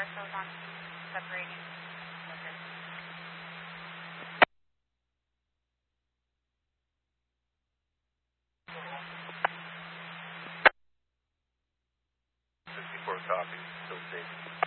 Marshall's on separating. Okay. 64 copies, still safe.